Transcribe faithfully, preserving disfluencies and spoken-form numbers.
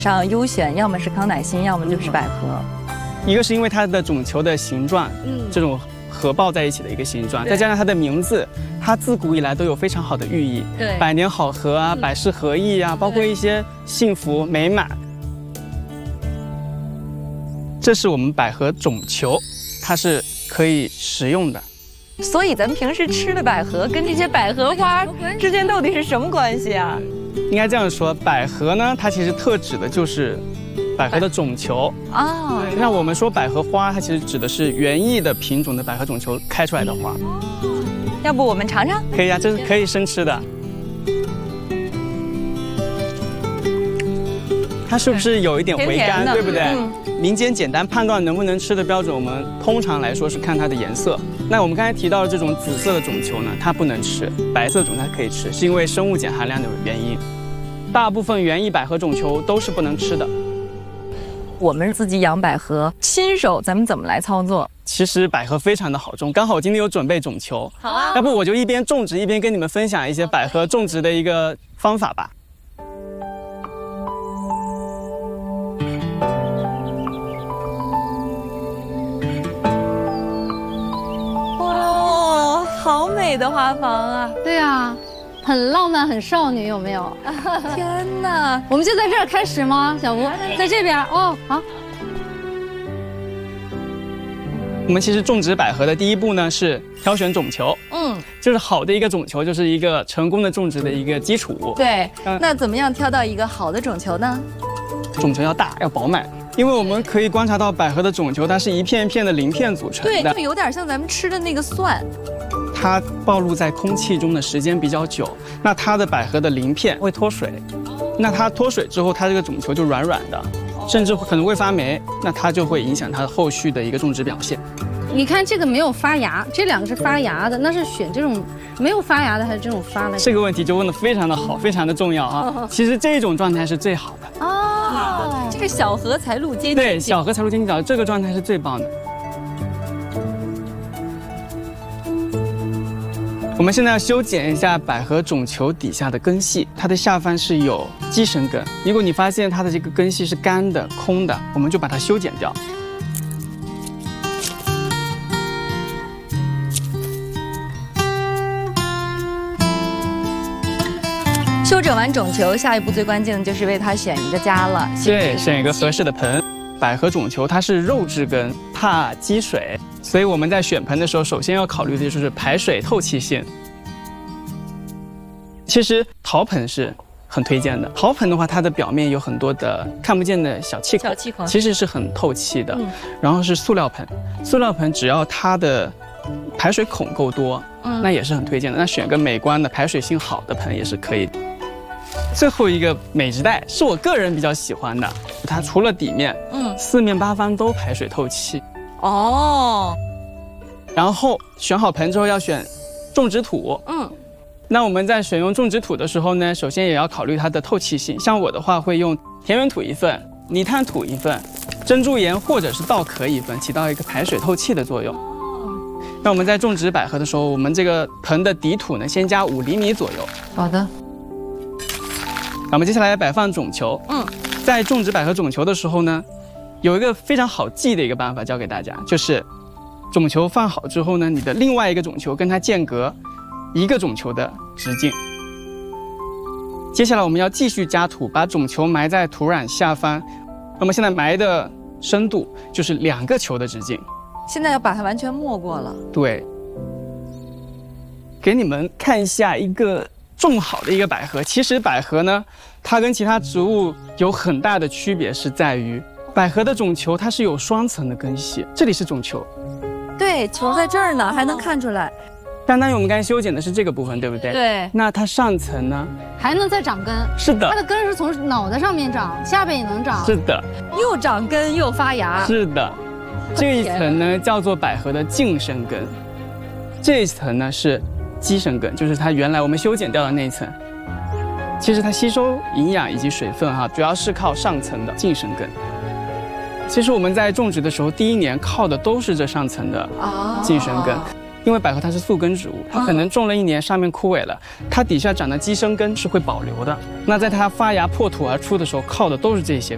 上优选，要么是康乃馨，要么就是百合。 一个是因为它的种球的形状，嗯，这种合抱在一起的一个形状，再加上它的名字，它自古以来都有非常好的寓意， 对， 百年好合啊，百事合意啊，包括一些幸福美满。这是我们百合种球，它是可以食用的。 所以咱们平时吃的百合跟这些百合花之间到底是什么关系啊？ 应该这样说，百合呢，它其实特指的就是百合的种球啊。那我们说百合花，它其实指的是园艺的品种的百合种球开出来的花。 要不我们尝尝？ 可以啊，这是可以生吃的。它是不是有一点回甘，对不对？嗯、民间简单判断能不能吃的标准，我们通常来说是看它的颜色。那我们刚才提到的这种紫色的种球呢，它不能吃；白色种它可以吃，是因为生物碱含量的原因。大部分园艺百合种球都是不能吃的。 我们自己养百合，新手咱们怎么来操作？ 其实百合非常的好种，刚好我今天有准备种球， 好啊， 要不我就一边种植一边跟你们分享一些百合种植的一个方法吧。 哇，好美的花房啊！ 对啊。很浪漫，很少女，有没有？ 天哪！ 我们就在这儿开始吗？小吴，在这边哦，好。 我们其实种植百合的第一步呢是挑选种球，嗯，就是好的一个种球就是一个成功的种植的一个基础。 对，嗯、那怎么样挑到一个好的种球呢？ 种球要大，要饱满。因为我们可以观察到百合的种球，它是一片一片的鳞片组成的， 对，就有点像咱们吃的那个蒜。 它暴露在空气中的时间比较久，那它的百合的鳞片会脱水，那它脱水之后，它这个种球就软软的，甚至可能会发霉，那它就会影响它后续的一个种植表现。 你看这个没有发芽，这两个是发芽的，那是选这种没有发芽的还是这种发了？ 这个问题就问得非常的好，非常的重要啊！其实这种状态是最好的哦，这个小荷才露尖尖， 对，小荷才露尖尖角，这个状态是最棒的。我们现在要修剪一下百合种球底下的根系，它的下方是有基生根。如果你发现它的这个根系是干的、空的，我们就把它修剪掉。 修整完种球，下一步最关键的就是为它选一个家了。 对，选一个合适的盆。百合种球它是肉质根，怕积水。所以我们在选盆的时候，首先要考虑的就是排水透气性。其实陶盆是很推荐的，陶盆的话，它的表面有很多的看不见的小气孔， 小气孔其实是很透气的。嗯、然后是塑料盆，塑料盆只要它的排水孔够多，嗯、那也是很推荐的。那选个美观的、排水性好的盆也是可以的。最后一个美植袋是我个人比较喜欢的，它除了底面，嗯，四面八方都排水透气。哦，然后选好盆之后要选种植土，嗯，那我们在选用种植土的时候呢，首先也要考虑它的透气性。像我的话会用田园土一份，泥炭土一份，珍珠岩或者是稻壳一份，起到一个排水透气的作用。那我们在种植百合的时候，我们这个盆的底土呢，先加五厘米左右。 好的。 那么接下来摆放种球，嗯，在种植百合种球的时候呢，有一个非常好记的一个办法教给大家，就是种球放好之后呢，你的另外一个种球跟它间隔一个种球的直径。接下来我们要继续加土，把种球埋在土壤下方。那么现在埋的深度就是两个球的直径。 现在要把它完全没过了。 对，给你们看一下一个种好的一个百合。其实百合呢，它跟其他植物有很大的区别，是在于百合的种球它是有双层的根系，这里是种球， 对，球在这儿呢，还能看出来。 相当于我们刚才修剪的是这个部分，对不对？ 对。 那它上层呢， 还能再长根。 是的， 它的根是从脑袋上面长，下边也能长。 是的， 又长根又发芽。 是的，这一层呢叫做百合的茎生根，这一层呢是基生根，就是它原来我们修剪掉的那一层。其实它吸收营养以及水分哈，主要是靠上层的茎生根。其实我们在种植的时候，第一年靠的都是这上层的茎生根。因为百合它是宿根植物，它可能种了一年，上面枯萎了，它底下长的基生根是会保留的。那在它发芽破土而出的时候，靠的都是这些